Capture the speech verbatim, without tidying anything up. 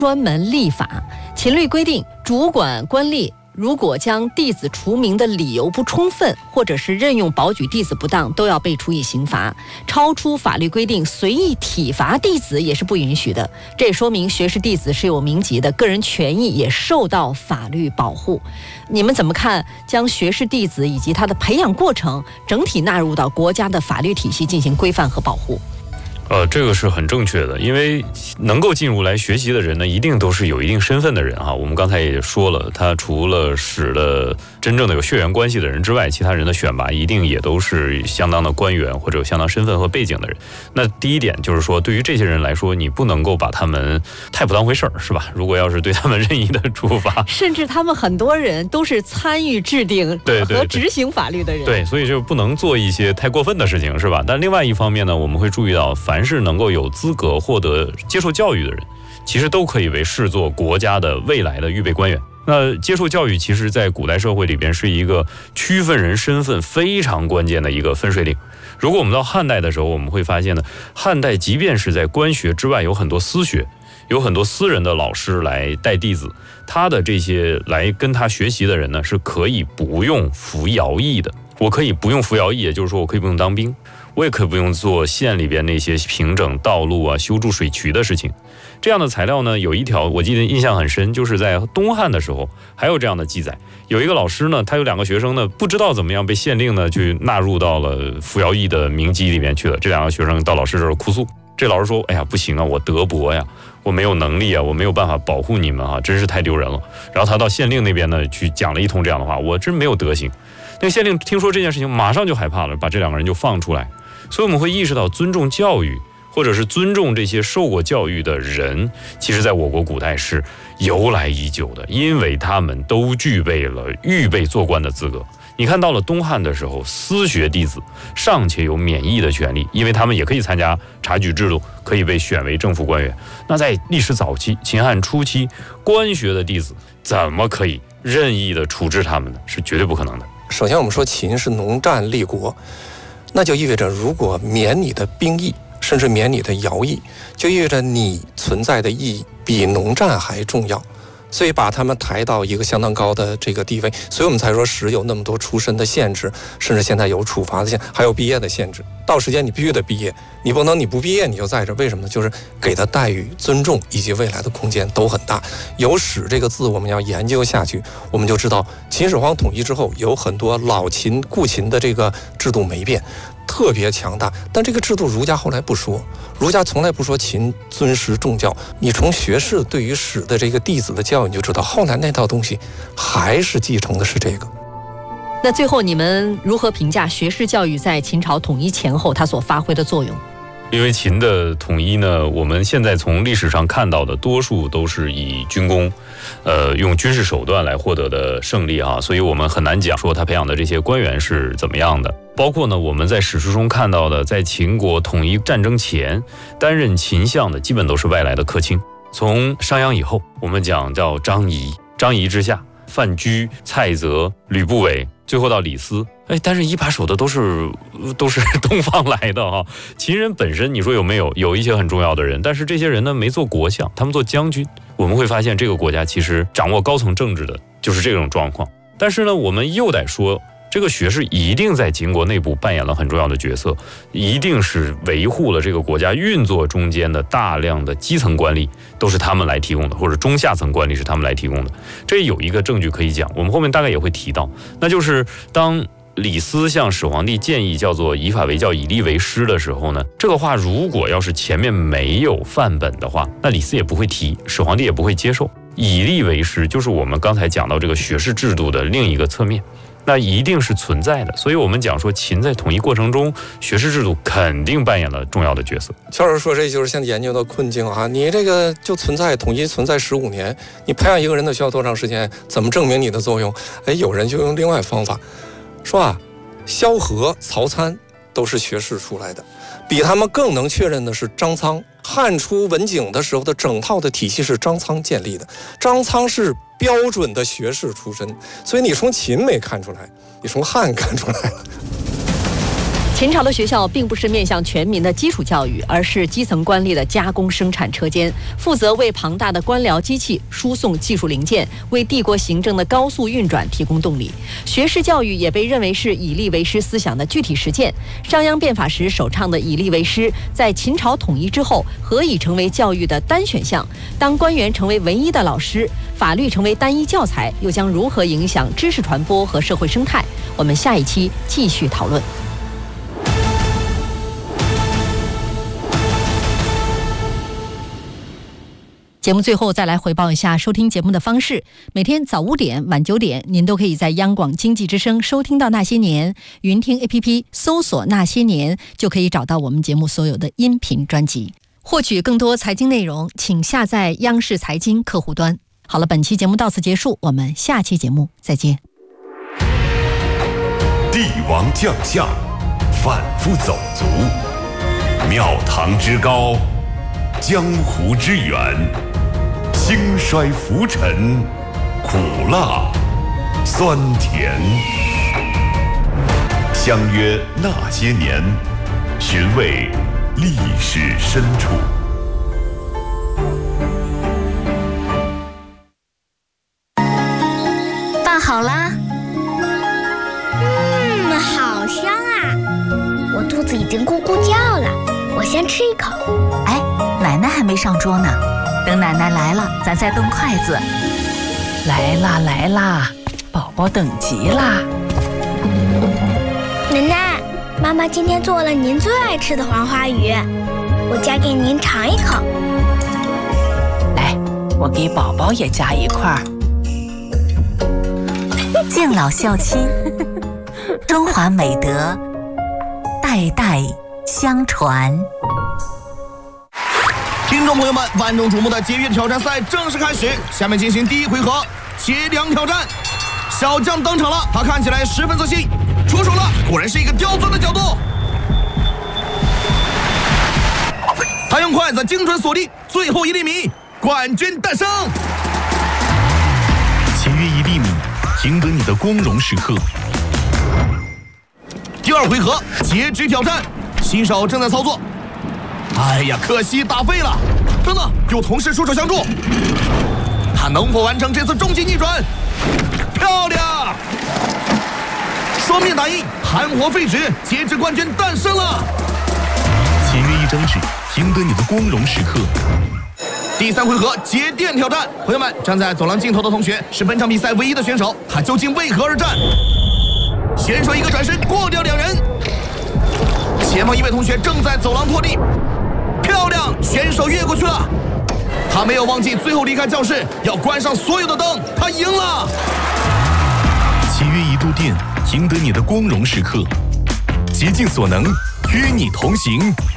专门立法。秦律规定，主管官吏如果将弟子除名的理由不充分，或者是任用保举弟子不当，都要被处以刑罚。超出法律规定随意体罚弟子也是不允许的。这也说明学士弟子是有名籍的，个人权益也受到法律保护。你们怎么看将学士弟子以及他的培养过程整体纳入到国家的法律体系进行规范和保护？ 呃，这个是很正确的，因为能够进入来学习的人呢，一定都是有一定身份的人哈。我们刚才也说了，他除了使的真正的有血缘关系的人之外，其他人的选拔一定也都是相当的官员或者有相当身份和背景的人。那第一点就是说，对于这些人来说，你不能够把他们太不当回事儿，是吧？如果要是对他们任意的处罚， 甚至他们很多人都是参与制定和执行法律的人， 对，对对，所以就不能做一些太过分的事情，是吧？但另外一方面呢，我们会注意到，凡是能够有资格获得接受教育的人，其实都可以被视作国家的未来的预备官员。那接受教育其实在古代社会里边是一个区分人身份非常关键的一个分水岭。如果我们到汉代的时候，我们会发现呢，汉代即便是在官学之外有很多私学，有很多私人的老师来带弟子，他的这些来跟他学习的人呢，是可以不用服徭役的。我可以不用服徭役，也就是说我可以不用当兵，我也可以不用做县里边那些平整道路啊、修筑水渠的事情。这样的材料呢，有一条我记得印象很深，就是在东汉的时候还有这样的记载。有一个老师呢，他有两个学生呢，不知道怎么样被县令呢去纳入到了服徭役的名籍里面去了。这两个学生到老师这儿哭诉，这老师说：“哎呀，不行啊，我德薄呀，我没有能力啊，我没有办法保护你们啊，真是太丢人了。”然后他到县令那边呢去讲了一通这样的话，我真没有德行。那个县令听说这件事情，马上就害怕了，把这两个人就放出来。所以我们会意识到，尊重教育，或者是尊重这些受过教育的人，其实在我国古代是由来已久的，因为他们都具备了预备做官的资格。你看到了东汉的时候，私学弟子尚且有免役的权利，因为他们也可以参加察举制度，可以被选为正副官员。那在历史早期，秦汉初期，官学的弟子怎么可以任意的处置他们呢？是绝对不可能的。 首先我们说秦是农战立国，那就意味着如果免你的兵役，甚至免你的徭役，就意味着你存在的意义比农战还重要，所以把他们抬到一个相当高的这个地位，所以我们才说史有那么多出身的限制，甚至现在有处罚的限制，还有毕业的限制。到时间你必须得毕业，你不能你不毕业你就在这，为什么呢？就是给他待遇、尊重以及未来的空间都很大。有史这个字我们要研究下去，我们就知道秦始皇统一之后，有很多老秦、故秦的这个制度没变，特别强大，但这个制度儒家后来不说，儒家从来不说秦尊师重教。你从学士对于史的这个弟子的教育，你就知道后来那套东西还是继承的是这个。 那最后你们如何评价学士教育在秦朝统一前后它所发挥的作用？ 因为秦的统一呢，我们现在从历史上看到的多数都是以军功，呃，用军事手段来获得的胜利啊，所以我们很难讲说他培养的这些官员是怎么样的。包括呢，我们在史书中看到的，在秦国统一战争前担任秦相的，基本都是外来的客卿。从商鞅以后，我们讲叫张仪，张仪之下，范雎、蔡泽、吕不韦，最后到李斯。哎，但是一把手的都是都是东方来的哈。秦人本身你说有没有有一些很重要的人，但是这些人呢没做国相，他们做将军。我们会发现这个国家其实掌握高层政治的就是这种状况。但是呢，我们又得说，这个学士一定在秦国内部扮演了很重要的角色，一定是维护了这个国家运作中间的大量的基层官吏都是他们来提供的，或者中下层官吏是他们来提供的。这有一个证据可以讲，我们后面大概也会提到，那就是当李斯向始皇帝建议叫做以法为教，以吏为师的时候呢，这个话如果要是前面没有范本的话，那李斯也不会提，始皇帝也不会接受。以吏为师就是我们刚才讲到这个学士制度的另一个侧面，那一定是存在的。所以我们讲说秦在统一过程中，学士制度肯定扮演了重要的角色。 乔老师说，这就是现在研究的困境啊！你这个就存在统一存在十五年，你培养一个人的需要多长时间？怎么证明你的作用？哎，有人就用另外方法说啊，萧何、曹参都是学士出来的，比他们更能确认的是张苍。汉初文景的时候的整套的体系是张苍建立的，张苍是标准的学士出身，所以你从秦没看出来，你从汉看出来了。 秦朝的学校并不是面向全民的基础教育，而是基层官吏的加工生产车间，负责为庞大的官僚机器输送技术零件，为帝国行政的高速运转提供动力。学士教育也被认为是以吏为师思想的具体实践。商鞅变法时首倡的以吏为师，在秦朝统一之后，何以成为教育的单选项？当官员成为唯一的老师，法律成为单一教材，又将如何影响知识传播和社会生态？我们下一期继续讨论。节目最后再来回报一下收听节目的方式。每天早五点、晚九点，您都可以在央广经济之声收听到《那些年》，云听 A P P 搜索《那些年》就可以找到我们节目所有的音频专辑。获取更多财经内容，请下载央视财经客户端。好了，本期节目到此结束，我们下期节目再见。 帝王将相，反复走卒，庙堂之高，江湖之远，兴衰浮沉，苦辣酸甜。相约那些年，寻味历史深处。 饭好啦。 嗯，好香啊！我肚子已经咕咕叫了，我先吃一口。 哎，奶奶还没上桌呢，等奶奶来了，咱再动筷子。 来啦来啦，宝宝等急啦！ 奶奶，妈妈今天做了您最爱吃的黄花鱼，我夹给您尝一口。 来，我给宝宝也夹一块儿。 敬老孝亲，中华美德代代相传。 听众朋友们，万众瞩目的节约挑战赛正式开始，下面进行第一回合切梁挑战。小将登场了，他看起来十分自信，出手了，果然是一个刁钻的角度。他用筷子精准锁定最后一厘米，冠军诞生。 其余一厘米，赢得你的光荣时刻。 第二回合截肢挑战，新手正在操作。哎呀，可惜打废了。等等，有同事出手相助，他能否完成这次终极逆转？漂亮！双面打印，含活废纸，截肢冠军诞生了。 签约一张纸，赢得你的光荣时刻。 第三回合节电挑战，朋友们，站在走廊尽头的同学是本场比赛唯一的选手，他究竟为何而战？选手一个转身过掉两人，前方一位同学正在走廊拖地，漂亮，选手越过去了。他没有忘记最后离开教室要关上所有的灯，他赢了。 契约一度电，赢得你的光荣时刻，竭尽所能，与你同行。